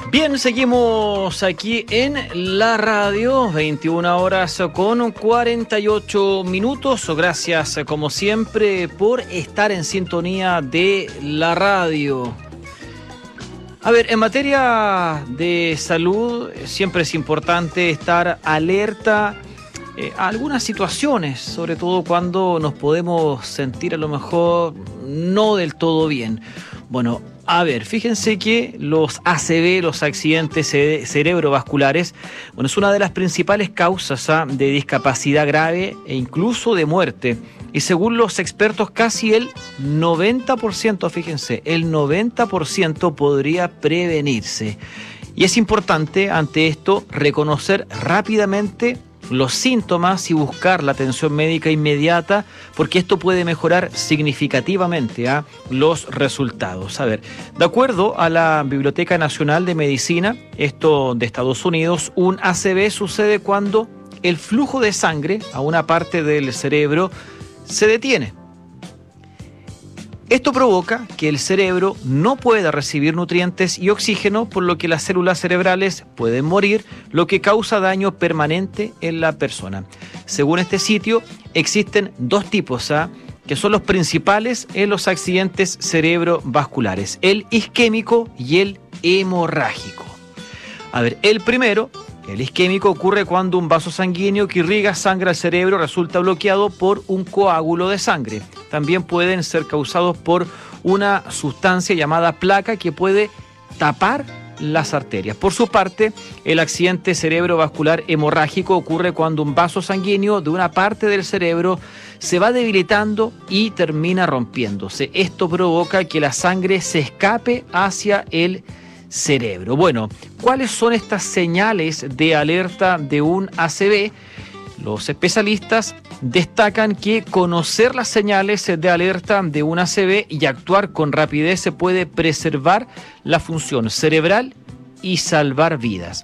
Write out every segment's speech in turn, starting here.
Bien, seguimos aquí en la radio, 21 horas con 48 minutos. Gracias, como siempre, por estar en sintonía de la radio. A ver, en materia de salud, siempre es importante estar alerta a algunas situaciones, sobre todo cuando nos podemos sentir a lo mejor no del todo bien. Bueno, a ver, fíjense que los ACV, los accidentes cerebrovasculares, bueno, es una de las principales causas de discapacidad grave e incluso de muerte. Y según los expertos, casi el 90%, fíjense, el 90% podría prevenirse. Y es importante, ante esto, reconocer rápidamente los síntomas y buscar la atención médica inmediata, porque esto puede mejorar significativamente los resultados. A ver, de acuerdo a la Biblioteca Nacional de Medicina, esto de Estados Unidos, un ACV sucede cuando el flujo de sangre a una parte del cerebro se detiene. Esto provoca que el cerebro no pueda recibir nutrientes y oxígeno, por lo que las células cerebrales pueden morir, lo que causa daño permanente en la persona. Según este sitio, existen dos tipos que son los principales en los accidentes cerebrovasculares: el isquémico y el hemorrágico. A ver, el primero, el isquémico, ocurre cuando un vaso sanguíneo que irriga sangre al cerebro resulta bloqueado por un coágulo de sangre. También pueden ser causados por una sustancia llamada placa que puede tapar las arterias. Por su parte, el accidente cerebrovascular hemorrágico ocurre cuando un vaso sanguíneo de una parte del cerebro se va debilitando y termina rompiéndose. Esto provoca que la sangre se escape hacia el cerebro. Bueno, ¿cuáles son estas señales de alerta de un ACV? Los especialistas destacan que conocer las señales de alerta de un ACV y actuar con rapidez se puede preservar la función cerebral y salvar vidas.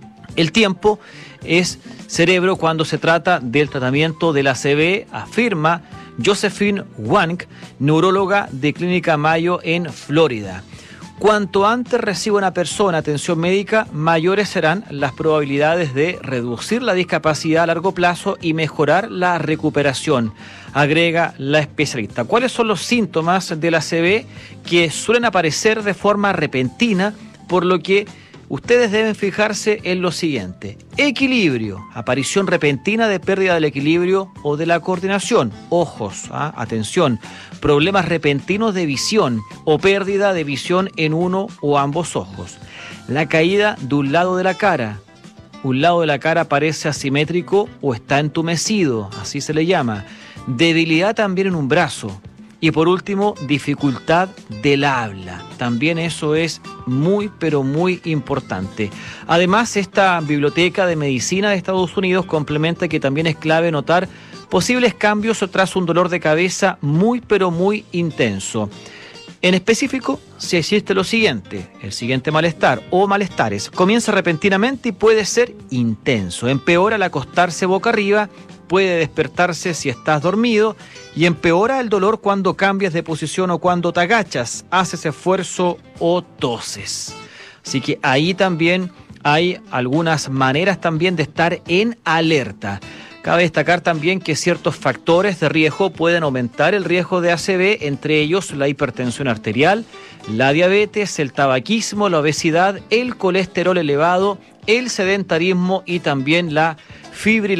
El tiempo es cerebro cuando se trata del tratamiento del ACV, afirma Josephine Wang, neuróloga de Clínica Mayo en Florida. Cuanto antes reciba una persona atención médica, mayores serán las probabilidades de reducir la discapacidad a largo plazo y mejorar la recuperación, agrega la especialista. ¿Cuáles son los síntomas del ACV? Que suelen aparecer de forma repentina, por lo que ustedes deben fijarse en lo siguiente: equilibrio, aparición repentina de pérdida del equilibrio o de la coordinación. Ojos, atención, problemas repentinos de visión o pérdida de visión en uno o ambos ojos. La caída de un lado de la cara. Un lado de la cara parece asimétrico o está entumecido, así se le llama. Debilidad también en un brazo. Y por último, dificultad del habla. También eso es muy, pero muy importante. Además, esta Biblioteca de Medicina de Estados Unidos complementa que también es clave notar posibles cambios tras un dolor de cabeza muy, pero muy intenso. En específico, si existe lo siguiente: el siguiente malestar o malestares comienza repentinamente y puede ser intenso. Empeora al acostarse boca arriba, puede despertarse si estás dormido y empeora el dolor cuando cambias de posición o cuando te agachas, haces esfuerzo o toses. Así que ahí también hay algunas maneras también de estar en alerta. Cabe destacar también que ciertos factores de riesgo pueden aumentar el riesgo de ACV, entre ellos la hipertensión arterial, la diabetes, el tabaquismo, la obesidad, el colesterol elevado, el sedentarismo y también la fibrilación